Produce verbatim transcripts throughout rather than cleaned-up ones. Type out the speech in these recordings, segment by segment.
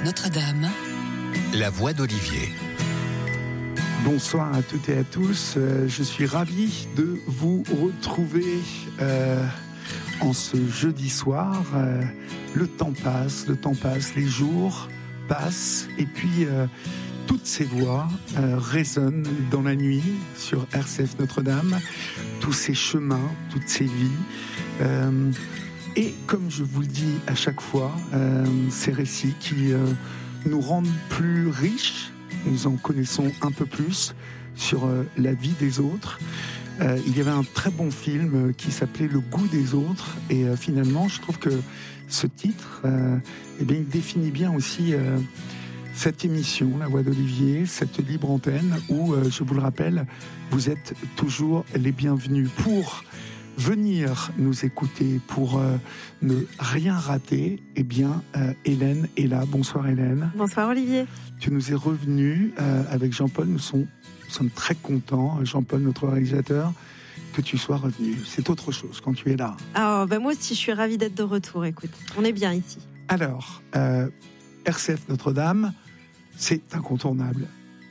Notre-Dame, la voix d'Olivier. Bonsoir à toutes et à tous. Euh, je suis ravi de vous retrouver euh, en ce jeudi soir. Euh, le temps passe, le temps passe, les jours passent et puis euh, toutes ces voix euh, résonnent dans la nuit sur R C F Notre-Dame. Tous ces chemins, toutes ces vies. Euh, et comme je vous le dis à chaque fois, euh, ces récits qui euh, nous rendent plus riches. Nous en connaissons un peu plus sur euh, la vie des autres. Euh, il y avait un très bon film euh, qui s'appelait Le goût des autres. Et euh, finalement, je trouve que ce titre, euh, eh bien, il définit bien aussi euh, cette émission, La Voix d'Olivier, cette libre antenne où, euh, je vous le rappelle, vous êtes toujours les bienvenus pour venir nous écouter, pour euh, ne rien rater. Eh bien, euh, Hélène est là. Bonsoir Hélène. Bonsoir Olivier. Tu nous es revenu euh, avec Jean-Paul. Nous, sont, nous sommes très contents, Jean-Paul, notre réalisateur, que tu sois revenu. C'est autre chose quand tu es là. Ah, ben moi aussi, je suis ravie d'être de retour. Écoute, on est bien ici. Alors, euh, R C F Notre-Dame, c'est incontournable.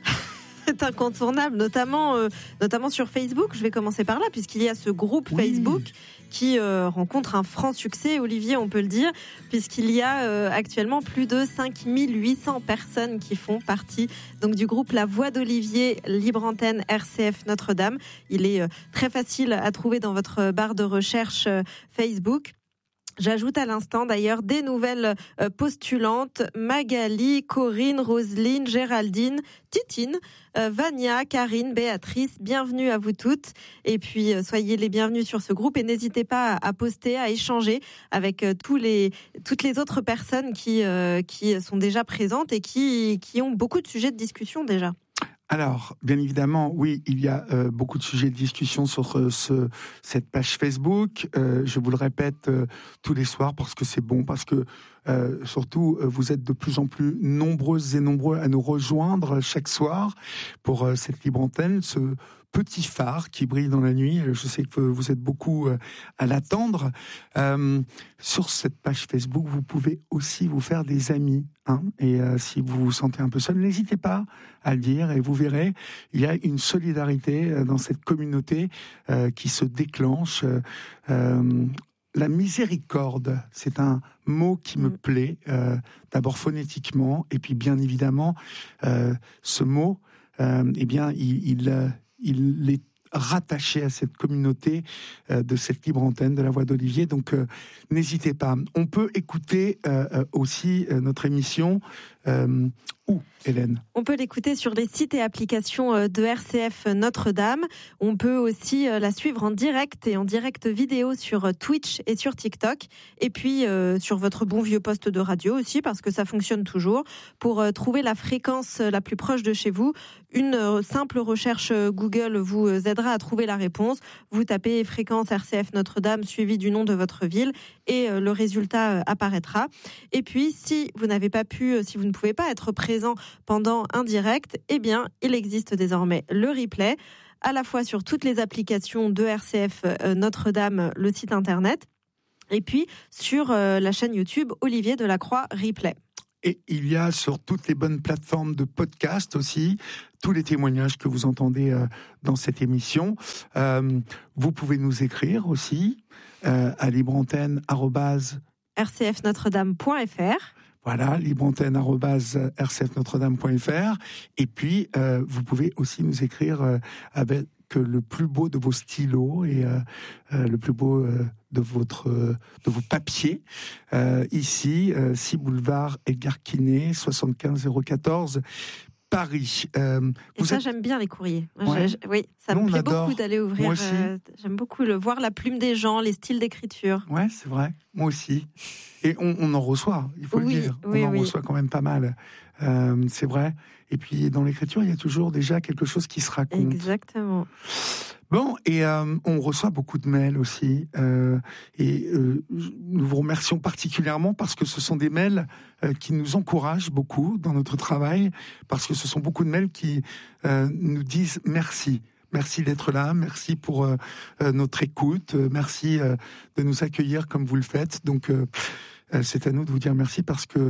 C'est incontournable, notamment, euh, notamment sur Facebook. Je vais commencer par là, puisqu'il y a ce groupe oui. Facebook qui euh, rencontre un franc succès, Olivier, on peut le dire, puisqu'il y a euh, actuellement plus de cinq mille huit cents personnes qui font partie donc, du groupe La Voix d'Olivier, Libre Antenne R C F Notre-Dame. Il est euh, très facile à trouver dans votre barre de recherche euh, Facebook. J'ajoute à l'instant d'ailleurs des nouvelles postulantes, Magali, Corinne, Roselyne, Géraldine, Titine, euh, Vania, Karine, Béatrice, bienvenue à vous toutes. Et puis euh, soyez les bienvenus sur ce groupe et n'hésitez pas à, à poster, à échanger avec euh, tous les, toutes les autres personnes qui, euh, qui sont déjà présentes et qui, qui ont beaucoup de sujets de discussion déjà. Alors, bien évidemment, oui, il y a euh, beaucoup de sujets de discussion sur euh, ce, cette page Facebook. Euh, je vous le répète euh, tous les soirs parce que c'est bon, parce que euh, surtout, euh, vous êtes de plus en plus nombreuses et nombreux à nous rejoindre chaque soir pour euh, cette libre antenne, ce petit phare qui brille dans la nuit. Je sais que vous êtes beaucoup euh, à l'attendre. Euh, sur cette page Facebook, vous pouvez aussi vous faire des amis. Hein, et euh, si vous vous sentez un peu seul, n'hésitez pas à le dire et vous verrez, il y a une solidarité euh, dans cette communauté euh, qui se déclenche. Euh, euh, la miséricorde, c'est un mot qui me plaît, euh, d'abord phonétiquement, et puis bien évidemment, euh, ce mot, euh, eh bien, il, il, il est rattaché à cette communauté euh, de cette libre antenne de La Voix d'Olivier. Donc, euh, n'hésitez pas. On peut écouter euh, aussi euh, notre émission euh, où, Hélène ? On peut l'écouter sur les sites et applications de R C F Notre-Dame. On peut aussi la suivre en direct et en direct vidéo sur Twitch et sur TikTok. Et puis euh, sur votre bon vieux poste de radio aussi, parce que ça fonctionne toujours. Pour euh, trouver la fréquence la plus proche de chez vous, une euh, simple recherche Google vous aidera à trouver la réponse. Vous tapez fréquence R C F Notre-Dame suivi du nom de votre ville et euh, le résultat euh, apparaîtra. Et puis, si vous n'avez pas pu, si vous ne pouvez pas être présent pendant un direct, eh bien, il existe désormais le replay, à la fois sur toutes les applications de R C F Notre-Dame, le site internet, et puis sur euh, la chaîne YouTube Olivier Delacroix Replay. Et il y a sur toutes les bonnes plateformes de podcast aussi tous les témoignages que vous entendez euh, dans cette émission. Euh, vous pouvez nous écrire aussi euh, à libreantenne arobase r c f notre dame point f r. Voilà, libreantenne arobase r c f notre dame point f r. Et puis, euh, vous pouvez aussi nous écrire euh, avec le plus beau de vos stylos et euh, euh, le plus beau euh, de votre euh, de vos papiers. Euh, ici, euh, six boulevard Edgar Quinet, soixante-quinze zéro quatorze, Paris. Euh, et ça, êtes... j'aime bien les courriers. Ouais. Je, je, oui, ça Nous, me plaît adore. beaucoup d'aller ouvrir. Moi aussi. Euh, j'aime beaucoup le voir la plume des gens, les styles d'écriture. Ouais, c'est vrai. Moi aussi. Et on, on en reçoit, il faut oui, le dire. Oui, on en oui. reçoit quand même pas mal. Euh, c'est vrai. Et puis, dans l'écriture, il y a toujours déjà quelque chose qui se raconte. Exactement. Bon, et euh, on reçoit beaucoup de mails aussi. Euh, et euh, nous vous remercions particulièrement parce que ce sont des mails euh, qui nous encouragent beaucoup dans notre travail, parce que ce sont beaucoup de mails qui euh, nous disent merci. Merci d'être là, merci pour euh, euh, notre écoute, euh, merci euh, de nous accueillir comme vous le faites. Donc, euh, c'est à nous de vous dire merci parce que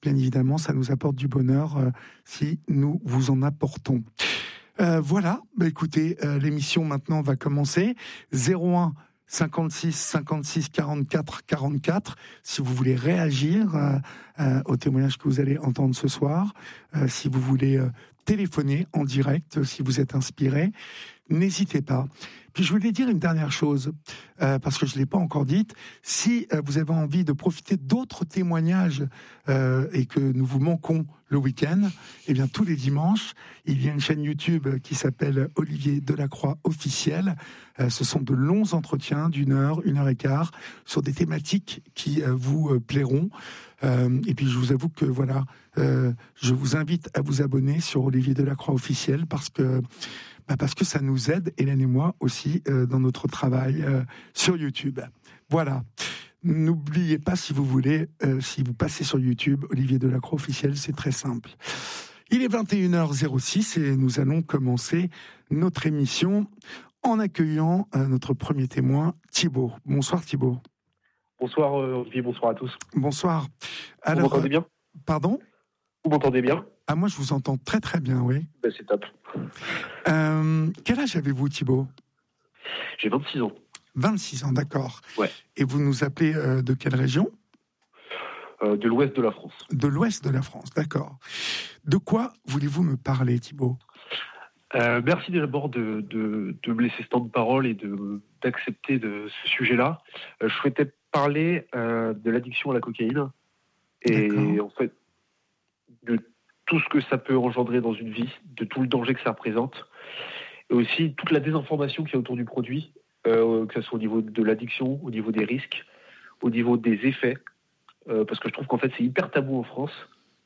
bien évidemment, ça nous apporte du bonheur euh, si nous vous en apportons. Euh, voilà, bah, écoutez, euh, l'émission maintenant va commencer. zéro un cinquante-six cinquante-six quarante-quatre quarante-quatre, si vous voulez réagir euh, euh, au témoignage que vous allez entendre ce soir, euh, si vous voulez euh, téléphoner en direct, si vous êtes inspiré, n'hésitez pas. Puis je voulais dire une dernière chose, euh, parce que je ne l'ai pas encore dite. Si euh, vous avez envie de profiter d'autres témoignages euh, et que nous vous manquons le week-end, eh bien tous les dimanches, il y a une chaîne YouTube qui s'appelle Olivier Delacroix Officiel. Euh, ce sont de longs entretiens d'une heure, une heure et quart, sur des thématiques qui euh, vous euh, plairont. Euh, et puis je vous avoue que voilà, euh, je vous invite à vous abonner sur Olivier Delacroix Officiel parce que Bah parce que ça nous aide, Hélène et moi aussi, euh, dans notre travail euh, sur YouTube. Voilà. N'oubliez pas, si vous voulez, euh, si vous passez sur YouTube, Olivier Delacroix Officiel, c'est très simple. Il est vingt et une heures six et nous allons commencer notre émission en accueillant euh, notre premier témoin, Thibaut. Bonsoir Thibaut. Bonsoir Olivier, bonsoir à tous. Bonsoir. Alors, vous m'entendez bien ? Pardon ? Vous m'entendez bien ? Ah, moi je vous entends très très bien, oui. Ben, c'est top. Euh, quel âge avez-vous Thibaut ? J'ai vingt-six ans. vingt-six ans, d'accord. Ouais. Et vous nous appelez euh, de quelle région ? euh, De l'ouest de la France. De l'ouest de la France, d'accord. De quoi voulez-vous me parler, Thibaut ? euh, Merci d'abord de, de, de me laisser ce temps de parole et de, d'accepter de ce sujet-là. Euh, je souhaitais parler euh, de l'addiction à la cocaïne et d'accord. en fait de tout ce que ça peut engendrer dans une vie, de tout le danger que ça représente, et aussi toute la désinformation qu'il y a autour du produit, euh, que ce soit au niveau de l'addiction, au niveau des risques, au niveau des effets, euh, parce que je trouve qu'en fait c'est hyper tabou en France,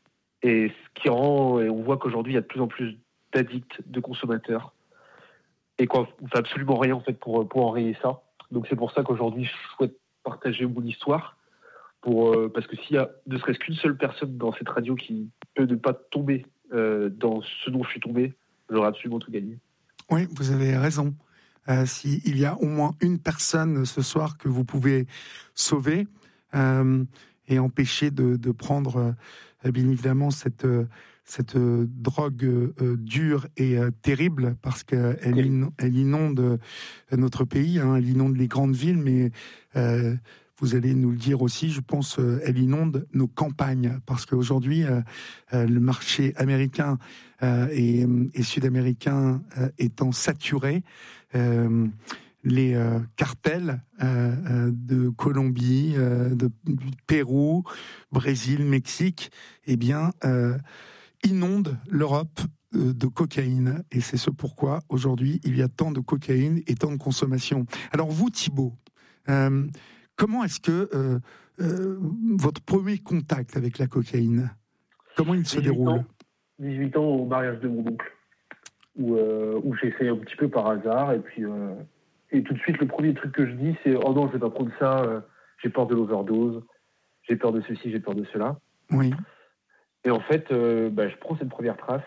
et ce qui rend, et on voit qu'aujourd'hui il y a de plus en plus d'addicts, de consommateurs, et qu'on ne fait absolument rien en fait pour, pour enrayer ça. Donc c'est pour ça qu'aujourd'hui je souhaite partager mon histoire, pour, euh, parce que s'il y a ne serait-ce qu'une seule personne dans cette radio qui peut ne pas tomber euh, dans ce dont je suis tombé, j'aurais absolument tout gagné. Oui, vous avez raison. Euh, S'il y a au moins une personne ce soir que vous pouvez sauver euh, et empêcher de, de prendre, euh, bien évidemment, cette, euh, cette euh, drogue euh, dure et euh, terrible, parce qu'elle in, elle inonde euh, notre pays, hein, elle inonde les grandes villes, mais... Euh, vous allez nous le dire aussi, je pense, euh, elle inonde nos campagnes, parce qu'aujourd'hui, euh, euh, le marché américain euh, et, et sud-américain euh, étant saturé, euh, les euh, cartels euh, euh, de Colombie, euh, de, du Pérou, Brésil, Mexique, eh bien, euh, inondent l'Europe euh, de cocaïne. Et c'est ce pourquoi, aujourd'hui, il y a tant de cocaïne et tant de consommation. Alors vous, Thibaut, euh, comment est-ce que euh, euh, votre premier contact avec la cocaïne, comment il se déroule ? ans, dix-huit ans au mariage de mon oncle, où, euh, où j'ai essayé un petit peu par hasard, et puis euh, et tout de suite le premier truc que je dis c'est « Oh non, je vais pas prendre ça, euh, j'ai peur de l'overdose, j'ai peur de ceci, j'ai peur de cela ». Oui. Et en fait, euh, bah, je prends cette première trace,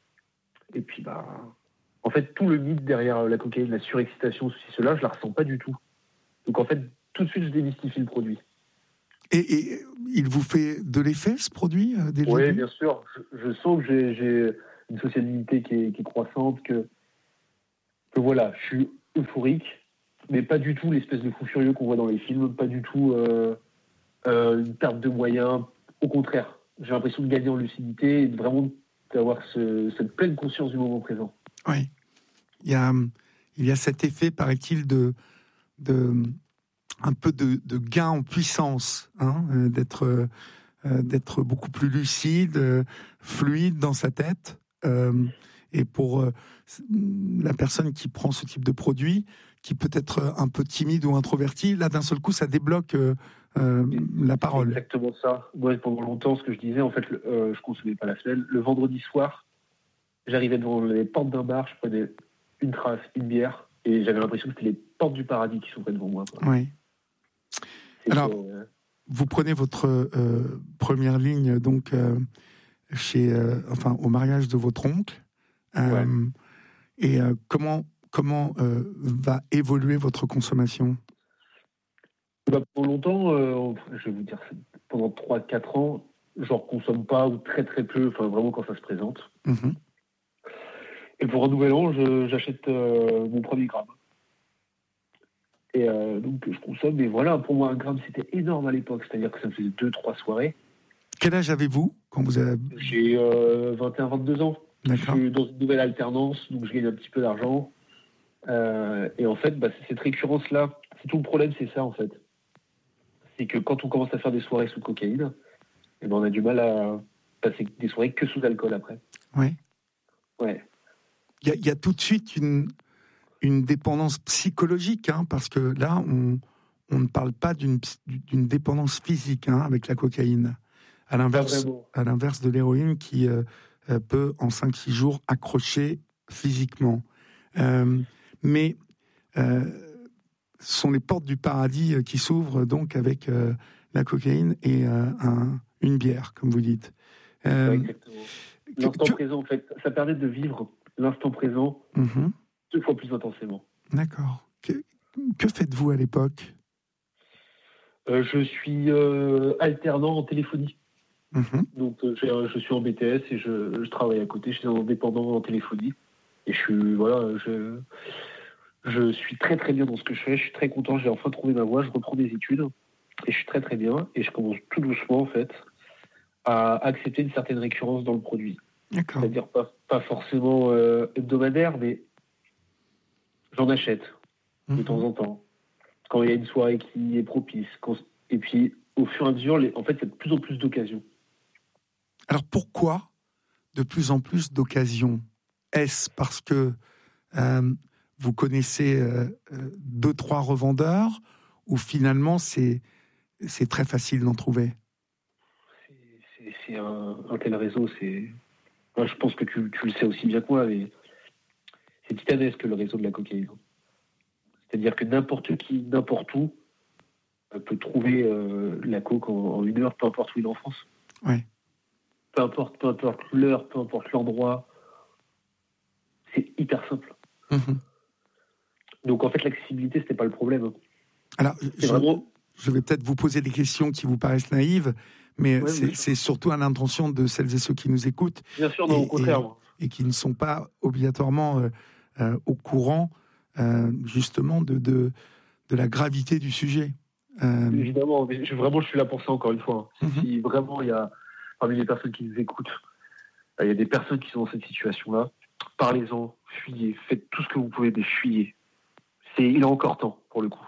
et puis bah, en fait tout le mythe derrière la cocaïne, la surexcitation, ceci, cela, je la ressens pas du tout. Donc en fait, tout de suite, je démystifie le produit. Et, et il vous fait de l'effet, ce produit, euh, dès le Oui, début ? bien sûr. Je, je sens que j'ai, j'ai une sociabilité qui est, qui est croissante, que, que voilà, je suis euphorique, mais pas du tout l'espèce de fou furieux qu'on voit dans les films, pas du tout euh, euh, une perte de moyens. Au contraire, j'ai l'impression de gagner en lucidité et de vraiment d'avoir ce, cette pleine conscience du moment présent. Oui. Il y a, il y a cet effet, paraît-il, de... de un peu de, de gain en puissance, hein, euh, d'être, euh, d'être beaucoup plus lucide, euh, fluide dans sa tête. Euh, et pour euh, la personne qui prend ce type de produit, qui peut être un peu timide ou introverti, là d'un seul coup ça débloque euh, euh, la parole. C'est exactement ça. Moi, pendant longtemps, ce que je disais, en fait, le, euh, je consommais pas la semaine. Le vendredi soir, j'arrivais devant les portes d'un bar, je prenais une trace, une bière, et j'avais l'impression que c'était les portes du paradis qui s'ouvraient devant moi, quoi. Oui. Alors, euh... vous prenez votre euh, première ligne donc euh, chez, euh, enfin, au mariage de votre oncle. Euh, ouais. Et euh, comment comment euh, va évoluer votre consommation ? Bah, pour longtemps, euh, je vais vous dire, pendant trois quatre ans, j'en consomme pas ou très très peu, enfin vraiment quand ça se présente. Mmh. Et pour un nouvel an, je, j'achète euh, mon premier gramme. Et euh, donc je consomme, mais voilà, pour moi un gramme c'était énorme à l'époque, c'est-à-dire que ça me faisait deux trois soirées. Quel âge avez-vous quand vous avez... J'ai euh, vingt et un vingt-deux ans. D'accord. Je suis dans une nouvelle alternance, donc je gagne un petit peu d'argent. Euh, et en fait, bah, c'est cette récurrence-là, c'est tout le problème, c'est ça en fait. C'est que quand on commence à faire des soirées sous cocaïne, eh ben, on a du mal à passer des soirées que sous alcool après. Oui. Ouais. Il y a, il y a tout de suite une, une dépendance psychologique, hein, parce que là, on, on ne parle pas d'une, d'une dépendance physique hein, avec la cocaïne. À l'inverse, à l'inverse de l'héroïne qui euh, euh, peut, en cinq six jours, accrocher physiquement. Euh, mais euh, ce sont les portes du paradis euh, qui s'ouvrent donc avec euh, la cocaïne et euh, un, une bière, comme vous dites. Euh, ouais, exactement. L'instant que... présent, en fait, ça permet de vivre l'instant présent mmh. deux fois plus intensément. D'accord. Que, que faites-vous à l'époque ? euh, Je suis euh, alternant en téléphonie. Mmh. Donc, euh, je suis en B T S et je, je travaille à côté. Je suis indépendant en téléphonie. Et je suis, voilà, je, je suis très très bien dans ce que je fais. Je suis très content. J'ai enfin trouvé ma voie. Je reprends des études et je suis très très bien. Et je commence tout doucement en fait à accepter une certaine récurrence dans le produit. D'accord. C'est-à-dire pas, pas forcément euh, hebdomadaire, mais j'en achète de mmh. temps en temps. Quand il y a une soirée qui est propice. Quand, et puis au fur et à mesure, les, en fait, il y a de plus en plus d'occasions. Alors pourquoi de plus en plus d'occasions ? Est-ce parce que euh, vous connaissez euh, deux, trois revendeurs ou finalement c'est, c'est très facile d'en trouver ? C'est, c'est, c'est un, un tel réseau, c'est... Moi, je pense que tu, tu le sais aussi bien que moi, mais c'est titanesque le réseau de la cocaïne. C'est-à-dire que n'importe qui, n'importe où, peut trouver euh, la coke en, en une heure, peu importe où il est en France. Ouais. Peu importe, peu importe l'heure, peu importe l'endroit. C'est hyper simple. Mmh. Donc en fait, l'accessibilité, c'était pas le problème. Alors, je, vraiment... je vais peut-être vous poser des questions qui vous paraissent naïves, mais ouais, c'est, c'est surtout à l'intention de celles et ceux qui nous écoutent. Bien sûr, non, et, au contraire. Et, et qui ne sont pas obligatoirement euh, euh, au courant, euh, justement, de, de, de la gravité du sujet. Euh... Évidemment, mais je, vraiment, je suis là pour ça, encore une fois. Mm-hmm. Si vraiment, il y a, parmi les personnes qui nous écoutent, il y a des personnes qui sont dans cette situation-là, parlez-en, fuyez, faites tout ce que vous pouvez, mais fuyez. C'est, il est encore temps, pour le coup.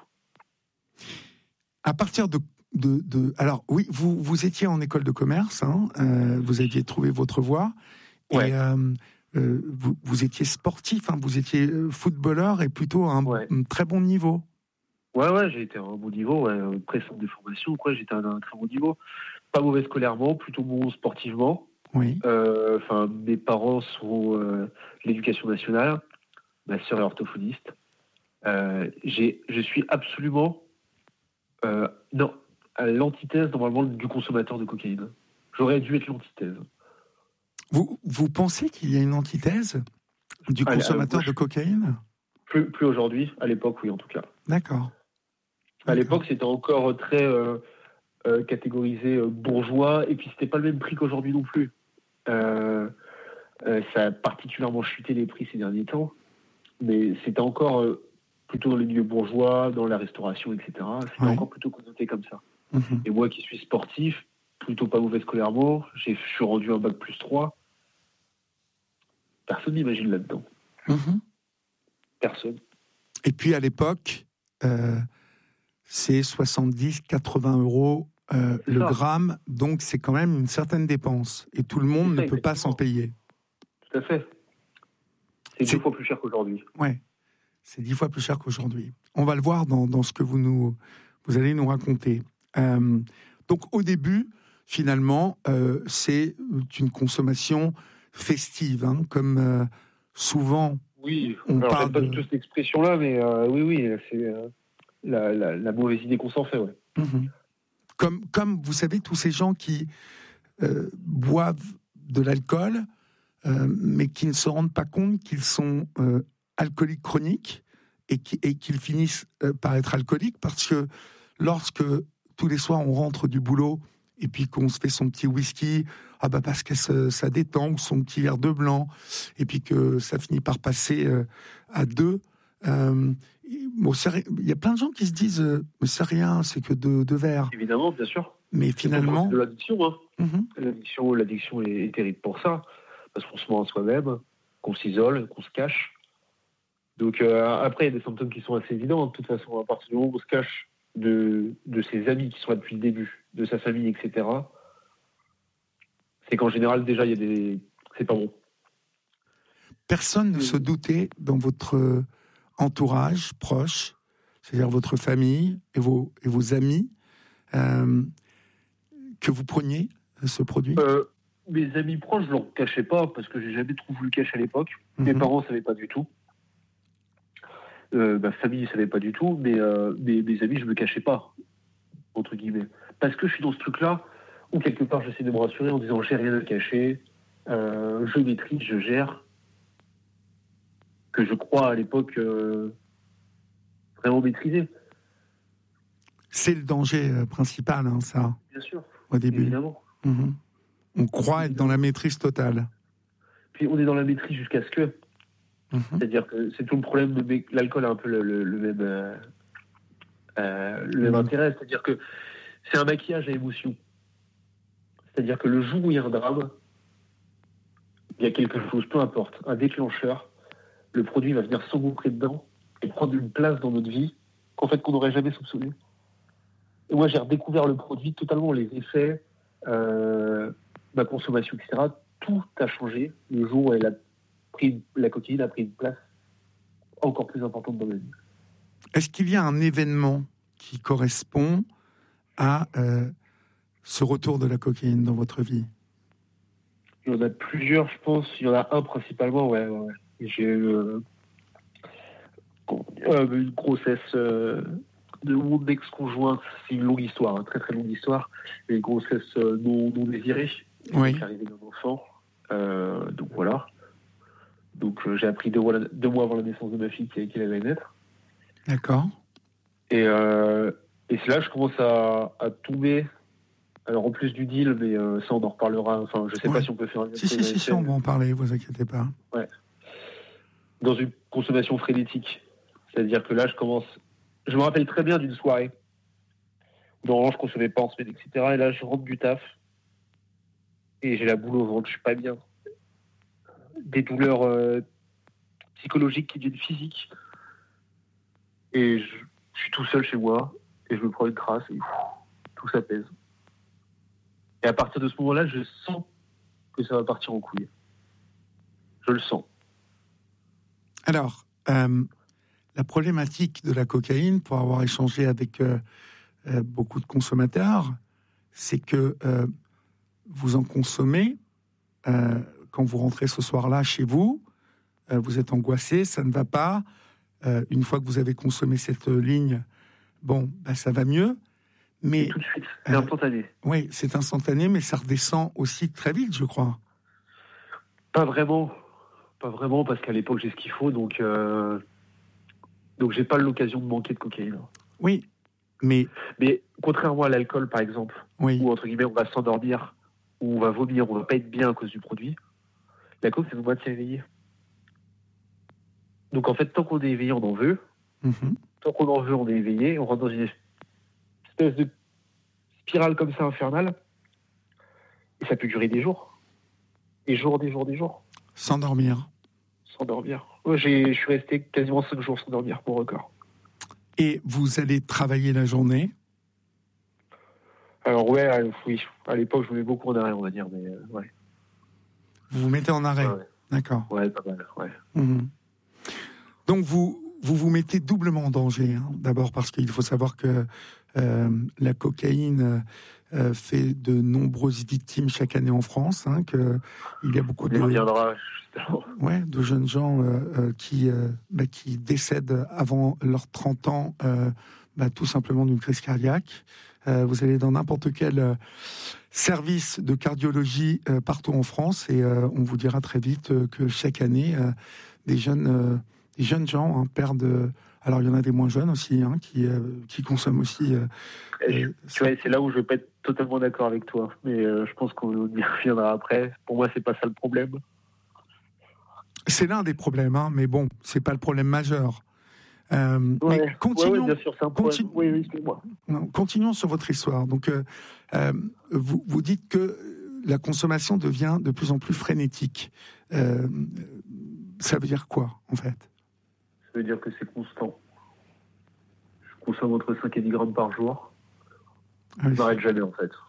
À partir de... de, de alors, oui, vous, vous étiez en école de commerce, hein, euh, vous aviez trouvé votre voie, ouais. et euh, euh, vous, vous étiez sportif, hein, vous étiez footballeur, et plutôt à un, ouais. un très bon niveau. Ouais, ouais, j'ai été à un bon niveau, ouais, pré-centre de formation, quoi, j'étais à un très bon niveau. Pas mauvais scolairement, plutôt bon sportivement. Oui. Enfin, euh, mes parents sont euh, l'éducation nationale, ma sœur est orthophoniste. Euh, j'ai, je suis absolument euh, non, à l'antithèse normalement du consommateur de cocaïne. J'aurais dû être l'antithèse. Vous, vous pensez qu'il y a une antithèse du Allez, consommateur euh, de cocaïne ? Plus, plus aujourd'hui, à l'époque, oui, en tout cas. D'accord. À l'époque, c'était encore très euh, euh, catégorisé euh, bourgeois, et puis c'était pas le même prix qu'aujourd'hui non plus. Euh, euh, ça a particulièrement chuté les prix ces derniers temps, mais c'était encore euh, plutôt dans les milieux bourgeois, dans la restauration, et cetera. C'était ouais. encore plutôt connoté comme ça. Mmh. Et moi qui suis sportif, plutôt pas mauvais scolairement, j'ai, je suis rendu un bac plus trois. Personne n'imagine là-dedans. Mmh. Personne. Et puis à l'époque, euh, c'est soixante-dix à quatre-vingts euros euh, le ça. gramme, donc c'est quand même une certaine dépense. Et tout le monde ça, ne peut pas s'en payer. Tout à fait. C'est, c'est dix fois plus cher qu'aujourd'hui. Ouais, c'est dix fois plus cher qu'aujourd'hui. On va le voir dans, dans ce que vous, nous, vous allez nous raconter. Euh, donc au début, finalement, euh, c'est une consommation festive, hein, comme euh, souvent... Oui, on alors, parle pas de... du tout cette expression-là, mais euh, oui, oui, c'est euh, la, la, la mauvaise idée qu'on s'en fait, ouais. Mmh. Comme, comme, vous savez, tous ces gens qui euh, boivent de l'alcool, euh, mais qui ne se rendent pas compte qu'ils sont euh, alcooliques chroniques et, qui, et qu'ils finissent euh, par être alcooliques, parce que lorsque tous les soirs on rentre du boulot et puis qu'on se fait son petit whisky, ah bah parce que ça, ça détend, ou son petit verre de blanc, et puis que ça finit par passer euh, à deux. Euh, bon, il y a plein de gens qui se disent, euh, mais c'est rien, c'est que deux, deux verres. Évidemment, bien sûr. Mais finalement, c'est de l'addiction. Hein. Mm-hmm. L'addiction, l'addiction est, est terrible pour ça, parce qu'on se ment à soi-même, qu'on s'isole, qu'on se cache. Donc euh, après, il y a des symptômes qui sont assez évidents. De toute façon, à partir du moment où on se cache de, de ses amis qui sont là depuis le début, de sa famille, et cetera, c'est qu'en général, déjà, il y a des... c'est pas bon. Personne ne se doutait dans votre entourage proche, c'est-à-dire votre famille et vos, et vos amis, euh, que vous preniez ce produit euh, Mes amis proches, je ne leur cachais pas, parce que j'ai jamais trop voulu cacher à l'époque. Mm-hmm. Mes parents ne savaient pas du tout. Euh, ma famille ne savait pas du tout, mais euh, mes, mes amis, je ne me cachais pas, entre guillemets. Parce que je suis dans ce truc-là, où quelque part, j'essaie de me rassurer en disant « j'ai rien à cacher, euh, je maîtrise, je gère », que je crois à l'époque euh, vraiment maîtriser. C'est le danger euh, principal, hein, ça. Bien sûr. Au début. Évidemment. Mmh. On croit être dans la maîtrise totale. Puis on est dans la maîtrise jusqu'à ce que... Mmh. C'est-à-dire que c'est tout le problème de l'alcool a un peu le, le, le même, euh, euh, le même mmh. intérêt. C'est-à-dire que c'est un maquillage à émotion. C'est-à-dire que le jour où il y a un drame, il y a quelque chose, peu importe, un déclencheur, le produit va venir s'engouffrer dedans et prendre une place dans notre vie qu'en fait qu'on n'aurait jamais soupçonné. Et moi j'ai redécouvert le produit totalement, les effets, euh, ma consommation, et cetera. Tout a changé le jour où elle a pris, la cocaïne a pris une place encore plus importante dans ma vie. Est-ce qu'il y a un événement qui correspond à euh, ce retour de la cocaïne dans votre vie? Il y en a plusieurs, je pense. Il y en a un principalement, ouais. ouais. J'ai eu euh, une grossesse euh, de mon ex-conjoint. C'est une longue histoire, une hein, très très longue histoire. Une grossesse euh, non, non désirée. Oui. Donc, arrivé d'un enfant. Euh, donc voilà. Donc euh, j'ai appris deux mois, deux mois avant la naissance de ma fille qu'il allait naître. D'accord. Et, euh, et c'est là que je commence à, à tomber. Alors en plus du deal, mais euh, ça on en reparlera. Enfin, je sais ouais. pas si on peut faire. Un si si si, si on va en parler. Vous inquiétez pas. Ouais. Dans une consommation frénétique, c'est-à-dire que là je commence. Je me rappelle très bien d'une soirée où normalement je consommais pas en semaine, et cetera. Et là je rentre du taf et j'ai la boule au ventre. Je suis pas bien. Des douleurs euh, psychologiques qui deviennent physiques. Et je, je suis tout seul chez moi et je me prends une crasse et ouf, tout s'apaise. Et à partir de ce moment-là, je sens que ça va partir en couille. Je le sens. Alors, euh, la problématique de la cocaïne, pour avoir échangé avec euh, euh, beaucoup de consommateurs, c'est que euh, vous en consommez, euh, quand vous rentrez ce soir-là chez vous, euh, vous êtes angoissé, ça ne va pas. Euh, une fois que vous avez consommé cette ligne, bon, bah, ça va mieux. Mais tout de suite, c'est euh, instantané. Oui, c'est instantané, mais ça redescend aussi très vite, je crois. Pas vraiment, pas vraiment, parce qu'à l'époque j'ai ce qu'il faut, donc euh, donc j'ai pas l'occasion de manquer de cocaïne. Oui, mais mais contrairement à l'alcool, par exemple, oui. où entre guillemets on va s'endormir, où on va vomir, on va pas être bien à cause du produit. La coke, ça nous maintient éveillé. Donc en fait, tant qu'on est éveillé, on en veut. Mm-hmm. Tant qu'on en veut, on est éveillé. On rentre dans une espèce de spirale comme ça infernale. Et ça peut durer des jours. Des jours, des jours, des jours. Sans dormir. Sans dormir. Moi, j'ai, je suis resté quasiment cinq jours sans dormir, pour record. Et vous allez travailler la journée? Alors ouais, oui. À l'époque, je me mets beaucoup en arrêt, on va dire. Mais euh, ouais. Vous vous mettez en arrêt? Ouais, ouais. D'accord. Ouais, pas mal, ouais. Mmh. Donc vous, vous vous mettez doublement en danger. Hein. D'abord parce qu'il faut savoir que euh, la cocaïne euh, fait de nombreuses victimes chaque année en France. Hein, que il y a beaucoup on de, reviendra, ouais, de jeunes gens euh, euh, qui, euh, bah, qui décèdent avant leurs trente ans, euh, bah, tout simplement d'une crise cardiaque. Euh, vous allez dans n'importe quel euh, service de cardiologie euh, partout en France et euh, on vous dira très vite euh, que chaque année, euh, des jeunes... Euh, Les jeunes gens hein, perdent. Euh, alors il y en a des moins jeunes aussi hein, qui euh, qui consomment aussi. Euh, je, tu vois, c'est là où je vais pas être totalement d'accord avec toi, mais euh, je pense qu'on y reviendra après. Pour moi, c'est pas ça le problème. C'est l'un des problèmes, hein, mais bon, c'est pas le problème majeur. Euh, Ouais, mais continuons, ouais, ouais, bien sûr, c'est un problème. continu- Oui, oui, excuse-moi. non, continuons sur votre histoire. Donc, euh, euh, vous, vous dites que la consommation devient de plus en plus frénétique. Euh, ça veut dire quoi, en fait? Ça veut dire que c'est constant. Je consomme entre cinq et dix grammes par jour. Ah oui, Je m'arrête jamais, en fait.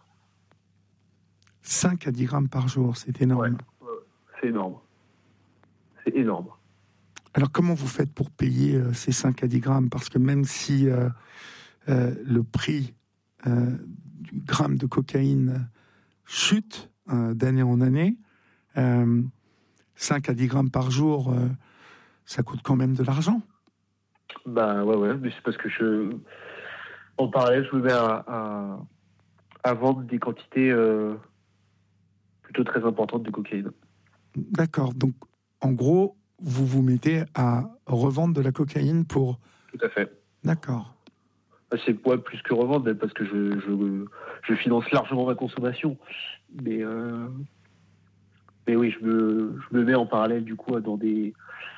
cinq à dix grammes par jour, c'est énorme. Ouais. C'est énorme. C'est énorme. Alors, comment vous faites pour payer euh, ces cinq à dix grammes? Parce que même si euh, euh, le prix euh, du gramme de cocaïne chute euh, d'année en année, euh, cinq à dix grammes par jour, euh, ça coûte quand même de l'argent. Bah ouais, ouais, mais c'est parce que je. En parallèle, je me mets à, à, à vendre des quantités euh, plutôt très importantes de cocaïne. D'accord. Donc, en gros, vous vous mettez à revendre de la cocaïne pour... Tout à fait. D'accord. C'est ouais, plus que revendre, mais parce que je, je, je finance largement ma consommation. Mais, euh, mais oui, je me, je me mets en parallèle du coup dans, des,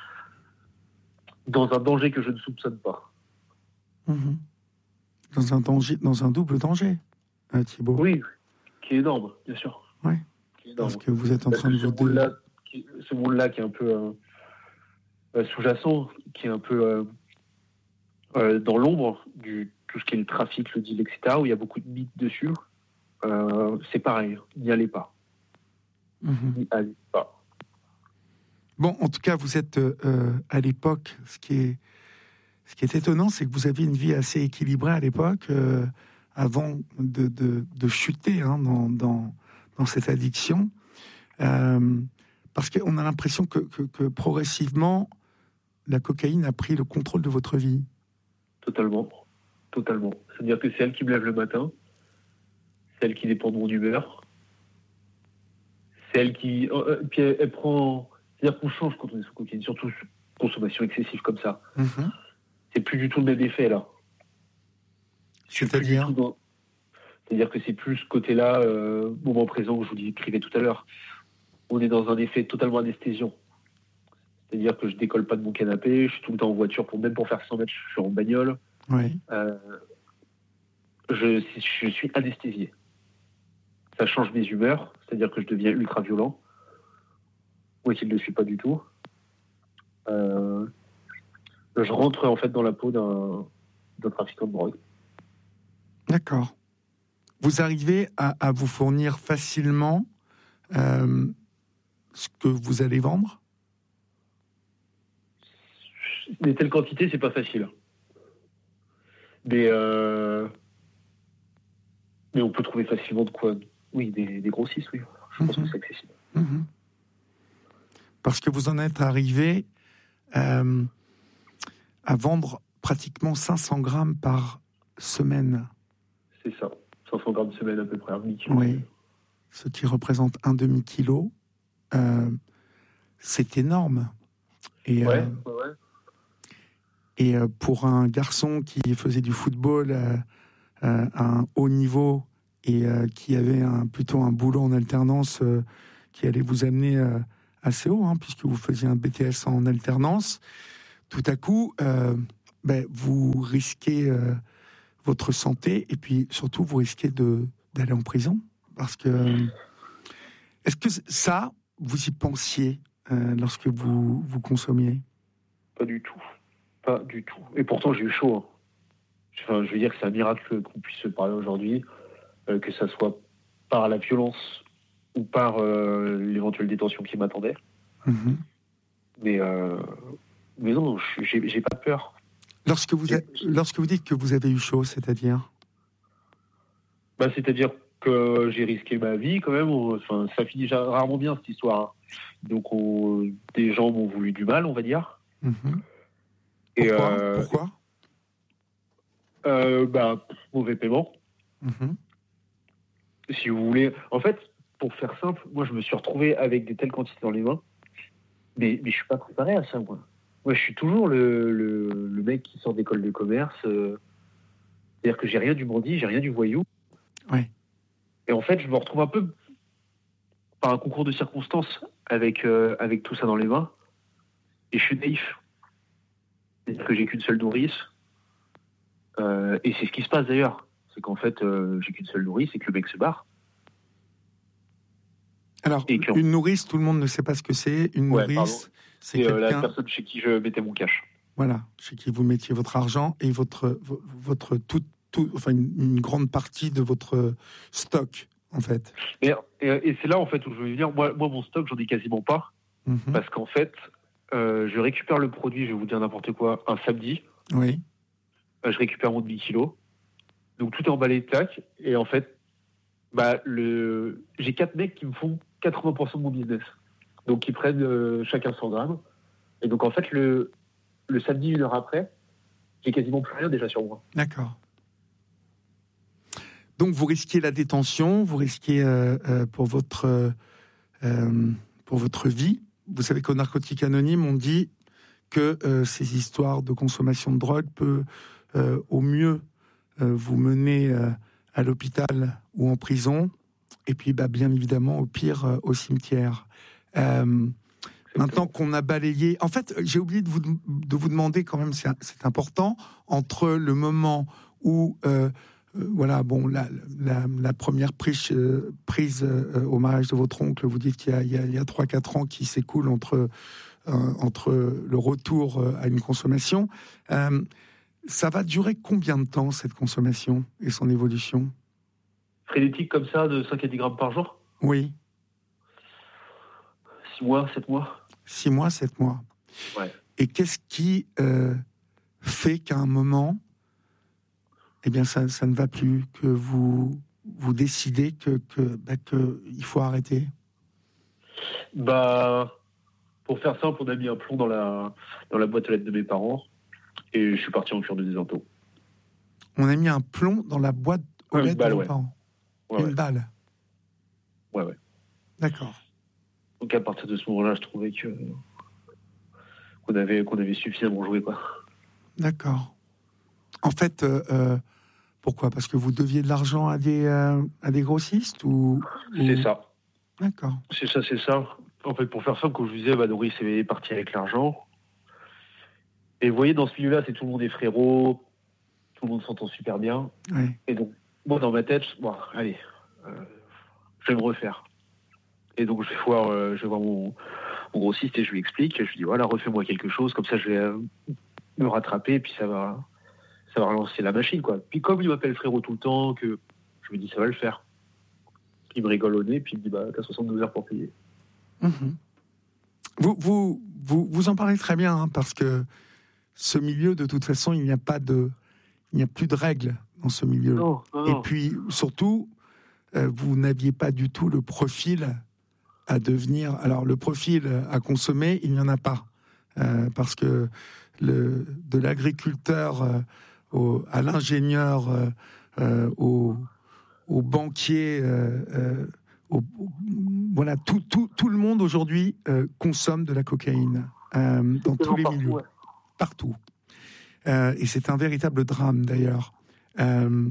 dans un danger que je ne soupçonne pas. Mhm. Dans un danger, dans un double danger, euh, Thibault. Oui, qui est énorme, bien sûr. Ouais. Qui est énorme. Parce que vous êtes en Parce train que de ce vous... dé- monde-là, qui, ce monde-là qui est un peu euh, euh, sous-jacent, qui est un peu euh, euh, dans l'ombre du tout ce qui est le trafic, le deal, et cetera, où il y a beaucoup de mythes dessus, euh, c'est pareil, n'y allez pas. Mhm. N'y allez pas. Bon, en tout cas, vous êtes euh, à l'époque, ce qui est, ce qui est étonnant, c'est que vous avez une vie assez équilibrée à l'époque, euh, avant de, de, de chuter hein, dans, dans, dans cette addiction. Euh, parce qu'on a l'impression que, que, que progressivement, la cocaïne a pris le contrôle de votre vie. Totalement. Totalement. C'est-à-dire que c'est elle qui me lève le matin, c'est elle qui dépend de mon humeur, c'est elle qui... euh, puis elle, elle prend... C'est-à-dire qu'on change quand on est sous cocaïne, surtout sous consommation excessive comme ça. Mm-hmm. C'est plus du tout le même effet, là. Je suis plus du C'est-à-dire tout dans- C'est-à-dire que c'est plus ce côté-là, euh, moment présent, que je vous décrivais tout à l'heure. On est dans un effet totalement anesthésiant. C'est-à-dire que je décolle pas de mon canapé, je suis tout le temps en voiture, pour, même pour faire cent mètres, je suis en bagnole. Oui. Euh, je, je suis anesthésié. Ça change mes humeurs, c'est-à-dire que je deviens ultra violent. Moi qui ne le suis pas du tout. Euh, je rentre en fait dans la peau d'un, d'un trafiquant de drogue. D'accord. Vous arrivez à, à vous fournir facilement euh, ce que vous allez vendre? Des telles quantités, c'est pas facile. Mais, euh, mais on peut trouver facilement de quoi. Oui, des, des grossistes, oui. Je pense Mhm. que c'est accessible. Mmh. Parce que vous en êtes arrivé euh, à vendre pratiquement cinq cents grammes par semaine. C'est ça. cinq cents grammes semaine à peu près, un demi-kilo. Oui. Ce qui représente un demi-kilo. Euh, c'est énorme. Et, Ouais, euh, ouais, ouais. et euh, pour un garçon qui faisait du football euh, euh, à un haut niveau et euh, qui avait un, plutôt un boulot en alternance euh, qui allait vous amener euh, assez haut, hein, puisque vous faisiez un B T S en alternance, tout à coup, euh, ben, vous risquez euh, votre santé et puis surtout vous risquez de, d'aller en prison. Parce que, est-ce que ça, vous y pensiez euh, lorsque vous, vous consommiez? Pas du tout. Pas du tout. Et pourtant, j'ai eu chaud. Hein. Enfin, je veux dire que c'est un miracle qu'on puisse se parler aujourd'hui, euh, que ça soit par la violence ou par euh, l'éventuelle détention qui m'attendait. Mmh. Mais, euh, mais non, je- j'ai, j'ai pas peur. Lorsque vous, a- lorsque vous dites que vous avez eu chaud, c'est-à-dire? Bah, c'est-à-dire que j'ai risqué ma vie quand même. Enfin, ça finit ja- rarement bien cette histoire. Donc, on- des gens m'ont voulu du mal, on va dire. Mmh. Et Pourquoi, euh, Pourquoi euh, bah, mauvais paiement. Mmh. Si vous voulez. En fait, pour faire simple, moi, je me suis retrouvé avec des telles quantités dans les mains. Mais, mais je suis pas préparé à ça, moi. Moi, je suis toujours le, le, le mec qui sort d'école de commerce. euh, C'est-à-dire que j'ai rien du bandit, j'ai rien du voyou. Ouais. Et en fait, je me retrouve un peu par un concours de circonstances avec, euh, avec tout ça dans les mains. Et je suis naïf. C'est-à-dire que j'ai qu'une seule nourrice. Euh, et c'est ce qui se passe d'ailleurs. C'est qu'en fait, euh, j'ai qu'une seule nourrice et que le mec se barre. Alors, et une nourrice, tout le monde ne sait pas ce que c'est. Une ouais, nourrice, pardon. c'est, c'est quelqu'un... quelqu'un... la personne chez qui je mettais mon cash. Voilà, chez qui vous mettiez votre argent et votre, votre tout, tout, enfin une, une grande partie de votre stock, en fait. Et, et, et c'est là, en fait, où je veux venir. Moi, moi mon stock, j'en ai quasiment pas. Mm-hmm. Parce qu'en fait, euh, je récupère le produit, je vais vous dire n'importe quoi, un samedi. Oui. Euh, je récupère mon demi-kilos. Donc, tout est emballé, tac. Et en fait, bah, le... j'ai quatre mecs qui me font quatre-vingts pour cent de mon business. Donc, ils prennent euh, chacun cent grammes. Et donc, en fait, le... Le samedi, une heure après, j'ai quasiment plus rien déjà sur moi. D'accord. Donc, vous risquez la détention, vous risquez euh, euh, pour, votre, euh, pour votre vie. Vous savez qu'au Narcotiques Anonymes, on dit que euh, ces histoires de consommation de drogue peuvent euh, au mieux euh, vous mener euh, à l'hôpital ou en prison, et puis bah, bien évidemment au pire euh, au cimetière. Euh, Maintenant qu'on a balayé... En fait, j'ai oublié de vous, de vous demander quand même, c'est, c'est important, entre le moment où, euh, euh, voilà, bon, la, la, la première prise, euh, prise euh, au mariage de votre oncle, vous dites qu'il y a, il y a, il y a trois quatre ans qui s'écoulent entre, euh, entre le retour à une consommation. Euh, ça va durer combien de temps, cette consommation et son évolution ? Frénétique comme ça, de cinq à dix grammes par jour ? Oui. six mois, sept mois ? Six mois, sept mois. Ouais. Et qu'est-ce qui euh, fait qu'à un moment, eh bien, ça, ça ne va plus, que vous, vous décidez que, que, bah, que il faut arrêter ? Bah, pour faire simple, on a mis un plomb dans la, dans la boîte aux lettres de mes parents et je suis parti en cure de désinto. On a mis un plomb dans la boîte aux ouais, lettres balle, de vos ouais. parents ? Ouais, Une ouais. balle ? Ouais, ouais. D'accord. Donc à partir de ce moment-là, je trouvais que qu'on avait qu'on avait suffisamment joué, quoi. D'accord. En fait, euh, euh, pourquoi ? Parce que vous deviez de l'argent à des euh, à des grossistes ou, ou... C'est ça. D'accord. C'est ça, c'est ça. En fait, pour faire simple, comme je vous disais, bah, Doris est parti avec l'argent. Et vous voyez, dans ce milieu-là, c'est tout le monde est frérot, tout le monde s'entend super bien. Ouais. Et donc, moi, dans ma tête, bon, allez, euh, je vais me refaire. Et donc, je vais voir, euh, je vais voir mon, mon grossiste et je lui explique. Je lui dis, voilà, refais-moi quelque chose, comme ça, je vais euh, me rattraper, et puis ça va, ça va relancer la machine, quoi. Puis, comme il m'appelle frérot tout le temps, que je me dis, ça va le faire. Il me rigole au nez, puis il me dit, bah, t'as soixante-douze heures pour payer. Mmh. Vous, vous, vous, vous en parlez très bien, hein, parce que ce milieu, de toute façon, il n'y a pas de, il n'y a plus de règles dans ce milieu. Non, non, et non. puis, surtout, euh, vous n'aviez pas du tout le profil à devenir. Alors, le profil à consommer, il n'y en a pas, euh, parce que le, de l'agriculteur euh, au, à l'ingénieur, euh, euh, au, au banquier, euh, euh, au, au, voilà, tout, tout, tout le monde aujourd'hui euh, consomme de la cocaïne euh, dans tous les partout, milieux, ouais. partout. Euh, et c'est un véritable drame d'ailleurs. Euh,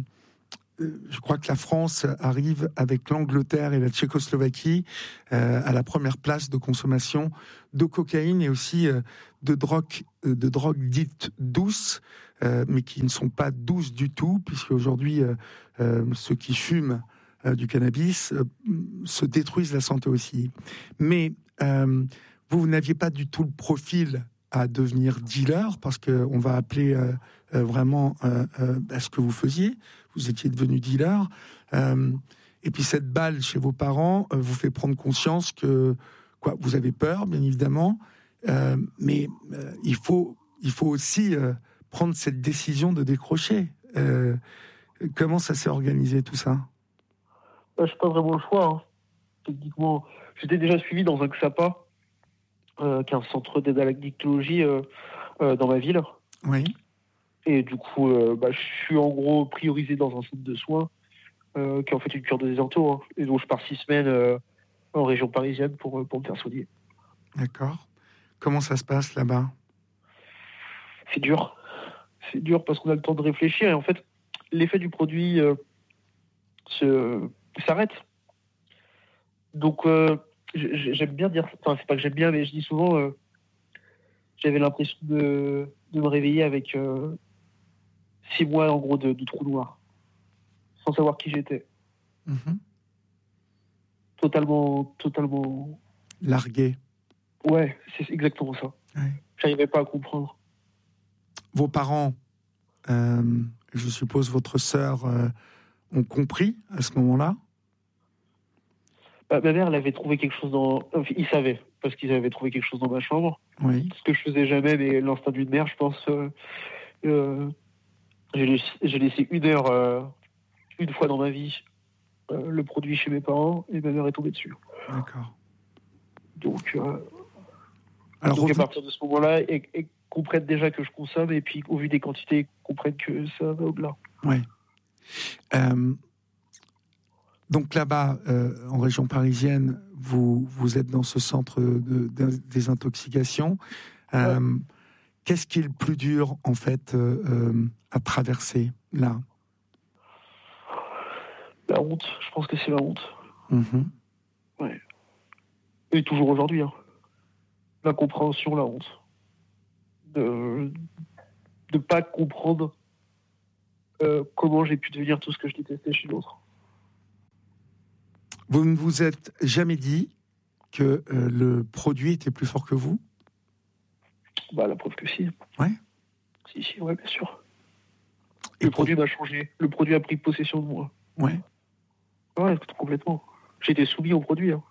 je crois que la France arrive avec l'Angleterre et la Tchécoslovaquie euh, à la première place de consommation de cocaïne et aussi euh, de drogues de drogue dites douces, euh, mais qui ne sont pas douces du tout, puisque aujourd'hui euh, euh, ceux qui fument euh, du cannabis euh, se détruisent la santé aussi. Mais euh, vous, vous n'aviez pas du tout le profil à devenir dealer, parce qu'on va appeler euh, euh, vraiment euh, euh, à ce que vous faisiez. Vous étiez devenu dealer. Euh, et puis cette balle chez vos parents euh, vous fait prendre conscience que quoi, vous avez peur, bien évidemment, euh, mais euh, il, faut, il faut aussi euh, prendre cette décision de décrocher. Euh, comment ça s'est organisé, tout ça ? Bah, je n'ai pas vraiment le choix. Hein. Techniquement, j'étais déjà suivi dans un X A P A, euh, qui est un centre d'aide à l'addictologie euh, euh, dans ma ville. Oui. Et du coup, euh, bah, je suis en gros priorisé dans un centre de soins euh, qui est en fait une cure de désinto. Hein. Et donc, je pars six semaines euh, en région parisienne pour, pour me faire soigner. D'accord. Comment ça se passe là-bas ? C'est dur. C'est dur parce qu'on a le temps de réfléchir. Et en fait, l'effet du produit euh, se, s'arrête. Donc, euh, j'aime bien dire, enfin, c'est pas que j'aime bien, mais je dis souvent, euh, j'avais l'impression de, de me réveiller avec euh, six mois, en gros, de, de trou noir, sans savoir qui j'étais. Mm-hmm. Totalement, totalement... Largué. Ouais, c'est exactement ça. Ouais. J'arrivais pas à comprendre. Vos parents, euh, je suppose votre sœur, euh, ont compris à ce moment-là? Bah, ma mère, elle avait trouvé quelque chose dans... Enfin, ils savaient, parce qu'ils avaient trouvé quelque chose dans ma chambre. Oui. Ce que je faisais jamais, mais l'instinct d'une mère, je pense... Euh, euh, j'ai, laissé, j'ai laissé une heure, euh, une fois dans ma vie, euh, le produit chez mes parents, et ma mère est tombée dessus. D'accord. Donc, euh, Alors, donc revenons... à partir de ce moment-là, et, et comprennent déjà que je consomme, et puis au vu des quantités, comprennent que ça va au-delà. Oui. Euh, donc là-bas, euh, en région parisienne, vous, vous êtes dans ce centre de, de désintoxication. Euh, ouais. Qu'est-ce qui est le plus dur, en fait, euh, euh, à traverser, là? La honte. Je pense que c'est la honte. Mmh. Ouais. Et toujours aujourd'hui. Hein. L'incompréhension, la honte. De ne pas comprendre euh, comment j'ai pu devenir tout ce que je détestais chez l'autre. Vous ne vous êtes jamais dit que euh, le produit était plus fort que vous? Bah, la preuve que si. Ouais. Si, si, ouais, bien sûr. Et le pour... produit m'a changé. Le produit a pris possession de moi. Ouais. Ouais, complètement. J'étais soumis au produit. Hein.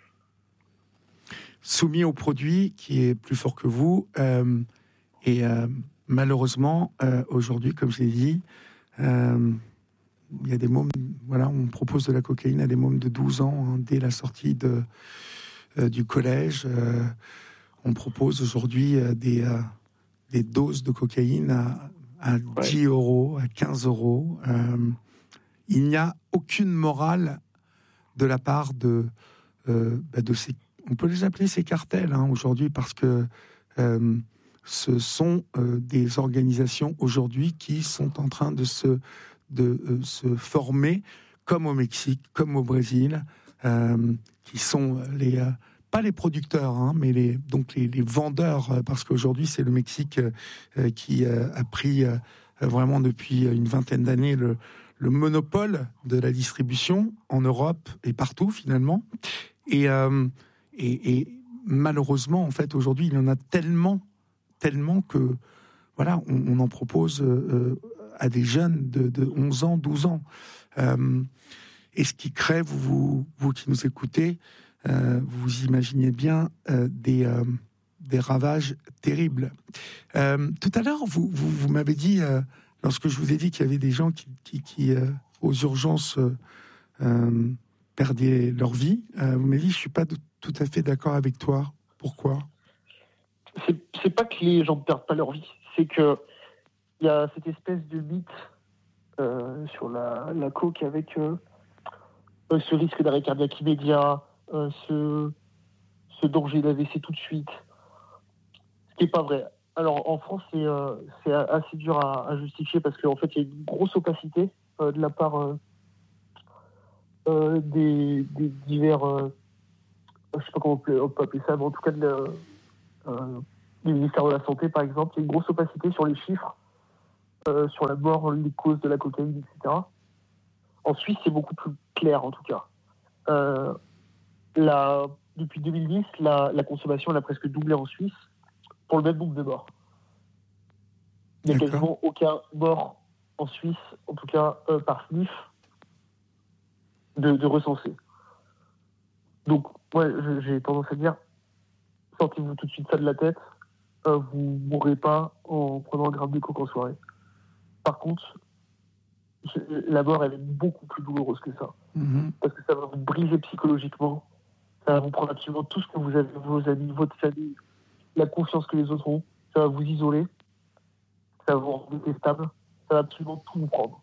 Soumis au produit qui est plus fort que vous. Euh, et euh, malheureusement, euh, aujourd'hui, comme je l'ai dit, euh, il y a des mômes, voilà, on propose de la cocaïne à des mômes de douze ans, hein, dès la sortie de, euh, du collège. Euh, on propose aujourd'hui euh, des, euh, des doses de cocaïne à, à ouais. dix euros, à quinze euros. Euh, il n'y a aucune morale de la part de, euh, bah de ces, on peut les appeler ces cartels hein, aujourd'hui, parce que euh, ce sont euh, des organisations aujourd'hui qui sont en train de se de euh, se former, comme au Mexique, comme au Brésil, euh, qui sont les euh, pas les producteurs, hein, mais les donc les, les vendeurs, euh, parce qu'aujourd'hui c'est le Mexique euh, qui euh, a pris euh, vraiment depuis une vingtaine d'années le, le monopole de la distribution en Europe et partout finalement. Et, euh, et, et malheureusement, en fait, aujourd'hui, il y en a tellement, tellement que voilà, on, on en propose euh, à des jeunes de, de onze ans, douze ans. Euh, et ce qui crée, vous, vous, vous qui nous écoutez, euh, vous imaginez bien euh, des, euh, des ravages terribles. Euh, tout à l'heure, vous, vous, vous m'avez dit, euh, lorsque je vous ai dit qu'il y avait des gens qui, qui, qui euh, aux urgences, euh, euh, perdaient leur vie, euh, vous m'avez dit, je ne suis pas de, tout à fait d'accord avec toi. Pourquoi ? C'est, c'est pas que les gens ne perdent pas leur vie, c'est que il y a cette espèce de mythe euh, sur la, la coke avec euh, ce risque d'arrêt cardiaque immédiat, euh, ce, ce danger d'A V C tout de suite, ce qui n'est pas vrai. Alors en France, c'est, euh, c'est assez dur à, à justifier parce qu'en fait, il y a une grosse opacité euh, de la part euh, euh, des, des divers, euh, je ne sais pas comment on peut, on peut appeler ça, mais en tout cas de la, euh, du ministère de la Santé, par exemple. Il y a une grosse opacité sur les chiffres, euh, sur la mort, les causes de la cocaïne, et cetera. En Suisse, c'est beaucoup plus clair, en tout cas. Euh, la, depuis deux mille dix, la, la consommation elle a presque doublé en Suisse pour le même nombre de morts. Il n'y a D'accord. quasiment aucun mort en Suisse, en tout cas euh, par sniff, de, de recensé. Donc, ouais, j'ai tendance à dire, sortez-vous tout de suite ça de la tête, euh, vous ne mourrez pas en prenant un gramme de coke en soirée. Par contre, la mort, elle est beaucoup plus douloureuse que ça. Mmh. Parce que ça va vous briser psychologiquement, ça va vous prendre absolument tout ce que vous avez, vos amis, votre famille, la confiance que les autres ont, ça va vous isoler, ça va vous rendre détestable, ça va absolument tout vous prendre.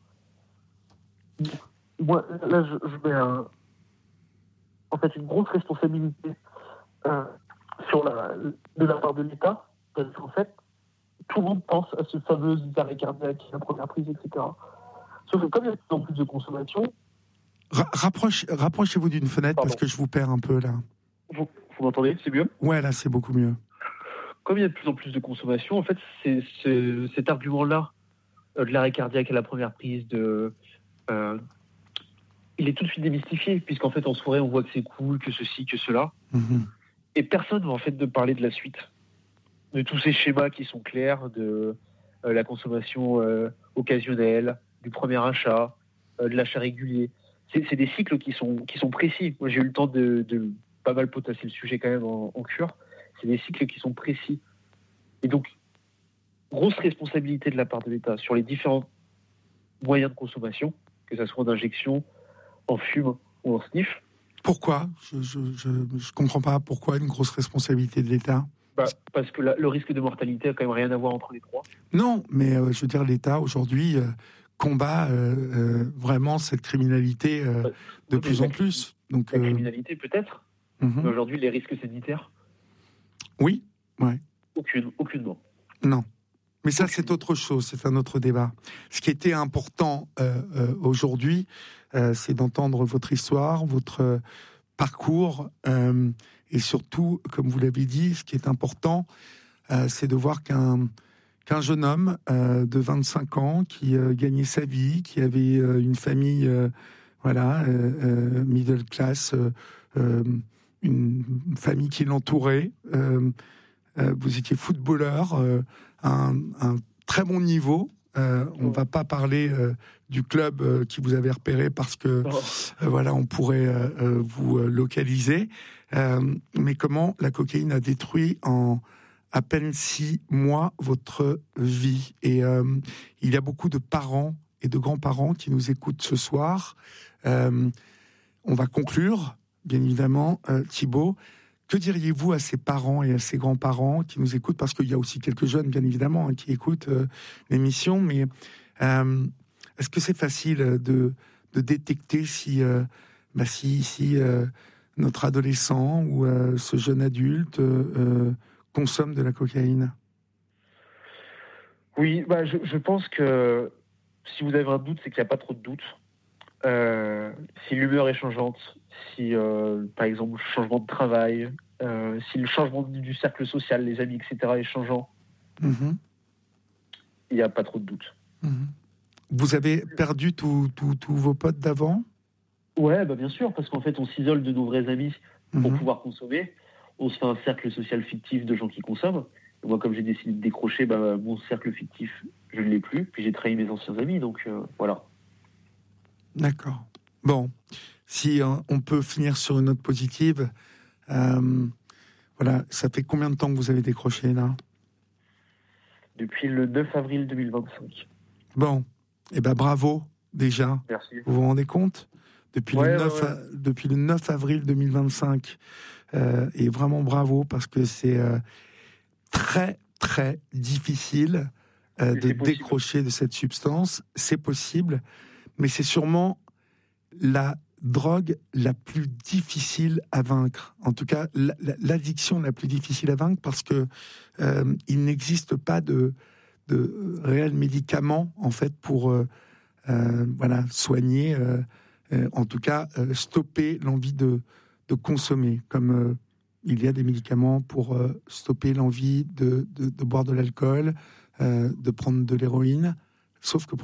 Moi, là, je, je mets un, en fait une grosse responsabilité euh, sur la, de la part de l'État, parce qu'en fait, tout le monde pense à ce fameux arrêt cardiaque, la première prise, et cetera. Sauf que comme il y a de plus en plus de consommation, Ra- rapproche, rapprochez-vous d'une fenêtre Pardon. parce que je vous perds un peu là. Vous, vous m'entendez? C'est mieux? Ouais, là, c'est beaucoup mieux. Comme il y a de plus en plus de consommation, en fait, c'est, c'est, cet argument-là euh, de l'arrêt cardiaque à la première prise, de, euh, il est tout de suite démystifié, puisqu'en fait, en soirée, on voit que c'est cool, que ceci, que cela. Mmh. Et personne va en fait de parler de la suite, de tous ces schémas qui sont clairs, de euh, la consommation euh, occasionnelle, du premier achat, euh, de l'achat régulier. C'est, c'est des cycles qui sont, qui sont précis. Moi, j'ai eu le temps de, de pas mal potasser le sujet quand même en, en cure. C'est des cycles qui sont précis. Et donc, grosse responsabilité de la part de l'État sur les différents moyens de consommation, que ce soit en injection, en fume ou en sniff. Pourquoi? Je ne comprends pas pourquoi une grosse responsabilité de l'État. Bah, parce que la, le risque de mortalité a quand même rien à voir entre les trois. Non, mais euh, je veux dire, l'État aujourd'hui euh, combat euh, euh, vraiment cette criminalité euh, Ouais, de oui, plus la, en plus. Donc, la euh, criminalité peut-être, mm-hmm. mais aujourd'hui les risques sanitaires, oui, ouais. aucune, aucunement. Non. Mais ça, c'est autre chose, c'est un autre débat. Ce qui était important euh, euh, aujourd'hui, euh, c'est d'entendre votre histoire, votre euh, parcours, euh, et surtout, comme vous l'avez dit, ce qui est important, euh, c'est de voir qu'un qu'un jeune homme euh, de vingt-cinq ans qui euh, gagnait sa vie, qui avait euh, une famille, euh, voilà, euh, euh, middle class, euh, euh, une famille qui l'entourait. Euh, euh, vous étiez footballeur. Euh, Un, un très bon niveau. Euh, on ne va pas parler euh, du club euh, qui vous avait repéré parce que euh, voilà, on pourrait euh, euh, vous euh, localiser. Euh, mais comment la cocaïne a détruit en à peine six mois votre vie. Et euh, il y a beaucoup de parents et de grands-parents qui nous écoutent ce soir. Euh, on va conclure, bien évidemment, euh, Thibaut. Que diriez-vous à ces parents et à ces grands-parents qui nous écoutent? Parce qu'il y a aussi quelques jeunes, bien évidemment, hein, qui écoutent euh, l'émission. Mais euh, est-ce que c'est facile de, de détecter si, euh, bah, si, si euh, notre adolescent ou euh, ce jeune adulte euh, consomme de la cocaïne? Oui, bah, je, je pense que si vous avez un doute, c'est qu'il n'y a pas trop de doute. Euh, si l'humeur est changeante, si euh, par exemple le changement de travail, euh, si le changement du cercle social, les amis, et cetera est changeant, mmh. il n'y a pas trop de doute. Mmh. Vous avez perdu tous vos potes d'avant? Ouais, bah bien sûr, parce qu'en fait on s'isole de nos vrais amis pour mmh. pouvoir consommer. On se fait un cercle social fictif de gens qui consomment. Et moi, comme j'ai décidé de décrocher, bah, mon cercle fictif, je ne l'ai plus. Puis j'ai trahi mes anciens amis, donc euh, voilà. D'accord. Bon, si euh, on peut finir sur une note positive, euh, voilà, ça fait combien de temps que vous avez décroché là? Depuis le neuf avril deux mille vingt-cinq. Bon, eh ben bravo déjà. Merci. Vous vous rendez compte? Depuis, ouais, le neuf, ouais, ouais. depuis le neuf avril deux mille vingt-cinq, euh, et vraiment bravo parce que c'est euh, très très difficile euh, de décrocher de cette substance. C'est possible. Mais c'est sûrement la drogue la plus difficile à vaincre. En tout cas, l'addiction la plus difficile à vaincre parce que euh, il n'existe pas de, de réels médicaments en fait pour euh, euh, voilà soigner, euh, euh, en tout cas euh, stopper l'envie de, de consommer. Comme euh, il y a des médicaments pour euh, stopper l'envie de, de, de boire de l'alcool, euh, de prendre de l'héroïne. Sauf que pour